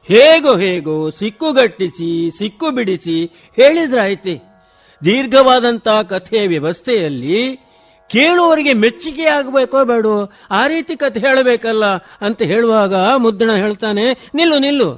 ಹೇಗೋ ಸಿಕ್ಕುಗಟ್ಟಿಸಿ ಸಿಕ್ಕು ಬಿಡಿಸಿ ಹೇಳಿದ್ರಾಯ್ತೆ. ದೀರ್ಘವಾದಂಥ ಕಥೆಯ ವ್ಯವಸ್ಥೆಯಲ್ಲಿ ಕೇಳುವವರಿಗೆ ಮೆಚ್ಚುಗೆ ಆಗಬೇಕೋ ಬೇಡೋ, ಆ ರೀತಿ ಕಥೆ ಹೇಳಬೇಕಲ್ಲ ಅಂತ ಹೇಳುವಾಗ ಮುದ್ದಣ ಹೇಳ್ತಾನೆ, ನಿಲ್ಲು